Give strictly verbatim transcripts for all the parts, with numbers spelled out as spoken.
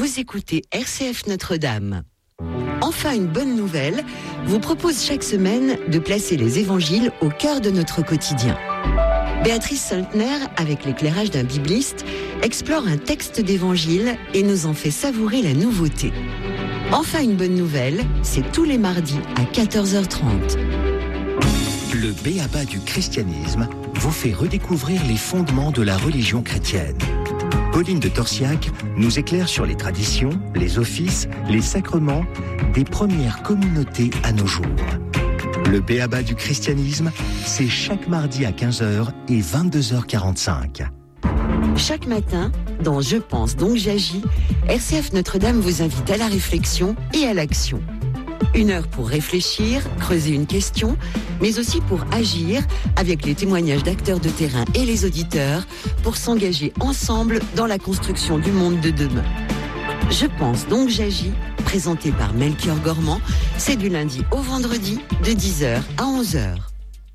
Vous écoutez R C F Notre-Dame. Enfin, une bonne nouvelle vous propose chaque semaine de placer les évangiles au cœur de notre quotidien. Béatrice Saltner, avec l'éclairage d'un bibliste, explore un texte d'évangile et nous en fait savourer la nouveauté. Enfin, une bonne nouvelle, c'est tous les mardis à quatorze heures trente. Le B.A.B.A. du christianisme vous fait redécouvrir les fondements de la religion chrétienne. Pauline de Torsiac nous éclaire sur les traditions, les offices, les sacrements des premières communautés à nos jours. Le B.A.B.A. du christianisme, c'est chaque mardi à quinze heures et vingt-deux heures quarante-cinq. Chaque matin, dans Je pense donc j'agis, R C F Notre-Dame vous invite à la réflexion et à l'action. Une heure pour réfléchir, creuser une question, mais aussi pour agir avec les témoignages d'acteurs de terrain et les auditeurs pour s'engager ensemble dans la construction du monde de demain. Je pense donc j'agis, présenté par Melchior Gormand, c'est du lundi au vendredi de dix heures à onze heures.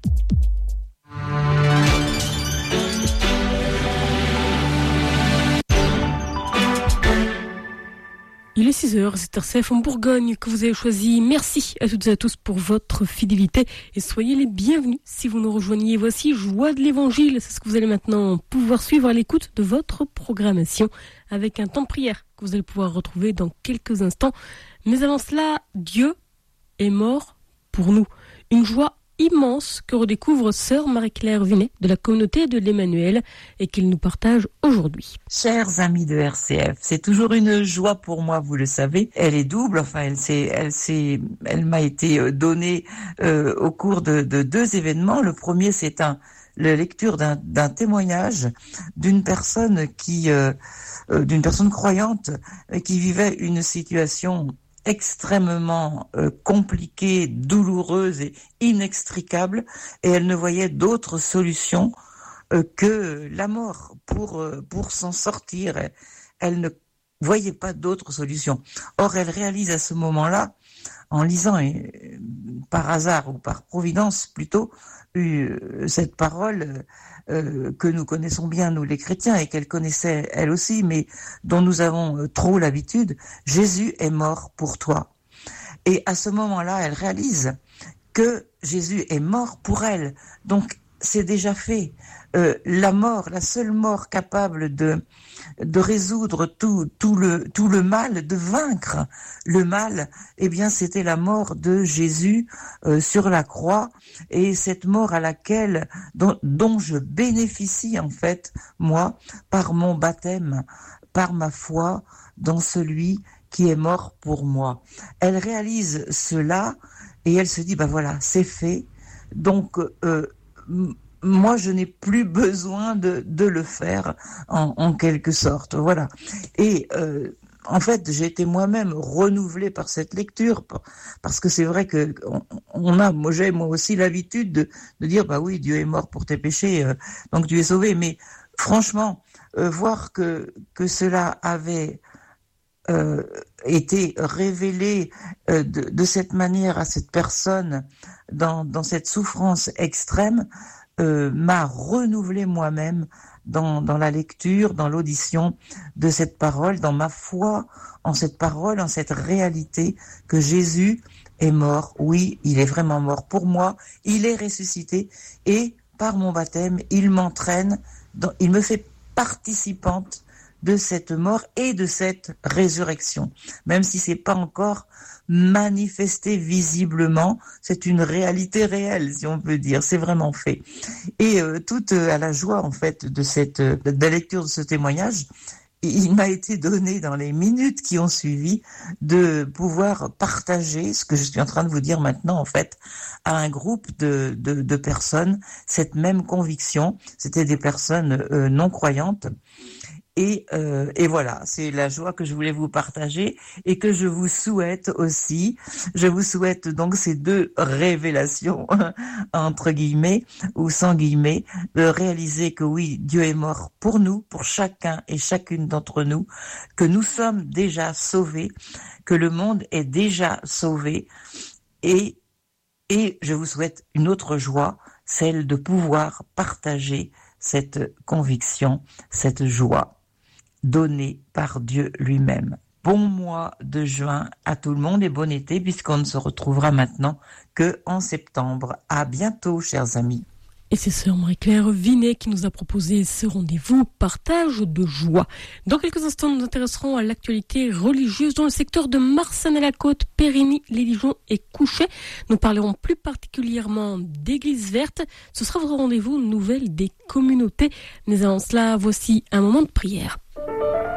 Il est six heures, c'est R C F en Bourgogne que vous avez choisi. Merci à toutes et à tous pour votre fidélité et soyez les bienvenus si vous nous rejoignez. Voici Joie de l'Évangile, c'est ce que vous allez maintenant pouvoir suivre à l'écoute de votre programmation avec un temps de prière que vous allez pouvoir retrouver dans quelques instants. Mais avant cela, Dieu est mort pour nous. Une joie immense que redécouvre sœur Marie-Claire Vinet de la communauté de l'Emmanuel et qu'il nous partage aujourd'hui. Chers amis de R C F, c'est toujours une joie pour moi, vous le savez. Elle est double, enfin elle s'est, elle s'est, elle m'a été donnée euh, au cours de, de deux événements. Le premier, c'est un la lecture d'un, d'un témoignage d'une personne qui, euh, euh, d'une personne croyante euh, qui vivait une situation extrêmement euh, compliquée, douloureuse et inextricable, et elle ne voyait d'autre solution euh, que la mort pour euh, pour s'en sortir. Elle, elle ne voyait pas d'autre solution. Or, elle réalise à ce moment-là, en lisant euh, par hasard ou par providence plutôt euh, cette parole euh, que nous connaissons bien, nous les chrétiens, et qu'elle connaissait elle aussi, mais dont nous avons euh, trop l'habitude. Jésus est mort pour toi. Et à ce moment-là, elle réalise que Jésus est mort pour elle. Donc, c'est déjà fait. Euh, la mort, la seule mort capable de de résoudre tout tout le tout le mal, de vaincre le mal, eh bien c'était la mort de Jésus euh, sur la croix, et cette mort à laquelle dont, dont je bénéficie en fait moi par mon baptême, par ma foi dans celui qui est mort pour moi. Elle réalise cela et elle se dit bah voilà, c'est fait. Donc euh, moi, je n'ai plus besoin de, de le faire en, en quelque sorte. Voilà. Et euh, en fait, j'ai été moi-même renouvelée par cette lecture, parce que c'est vrai que on, on a, moi j'ai moi aussi l'habitude de, de dire bah oui, Dieu est mort pour tes péchés, euh, donc tu es sauvé. Mais franchement, euh, voir que que cela avait euh, été révélé euh, de, de cette manière à cette personne dans dans cette souffrance extrême. Euh, m'a renouvelé moi-même dans, dans la lecture, dans l'audition de cette parole, dans ma foi en cette parole, en cette réalité que Jésus est mort. Oui, il est vraiment mort pour moi, il est ressuscité, et par mon baptême, il m'entraîne, dans, il me fait participante de cette mort et de cette résurrection. Même si c'est pas encore manifesté visiblement, c'est une réalité réelle, si on peut dire, c'est vraiment fait. Et euh, toute euh, à la joie en fait de cette euh, de la lecture de ce témoignage, il m'a été donné dans les minutes qui ont suivi de pouvoir partager ce que je suis en train de vous dire maintenant en fait à un groupe de de, de personnes, cette même conviction. C'était des personnes euh, non croyantes. Et, euh, et voilà, c'est la joie que je voulais vous partager et que je vous souhaite aussi. Je vous souhaite donc ces deux révélations, entre guillemets, ou sans guillemets, de réaliser que oui, Dieu est mort pour nous, pour chacun et chacune d'entre nous, que nous sommes déjà sauvés, que le monde est déjà sauvé. Et, et je vous souhaite une autre joie, celle de pouvoir partager cette conviction, cette joie donnée par Dieu lui-même. bon mois de juin à tout le monde et bon été puisqu'on ne se retrouvera maintenant que en septembre. À bientôt, chers amis. Et c'est sœur Marie-Claire Vinet qui nous a proposé ce rendez-vous partage de joie. Dans quelques instants, nous nous intéresserons à l'actualité religieuse dans le secteur de Marsanne-à-la-Côte, Périgny, Les Dijon et Couchet. Nous parlerons plus particulièrement d'Église verte. Ce sera votre rendez-vous nouvelle des communautés. Mais avant cela, voici un moment de prière.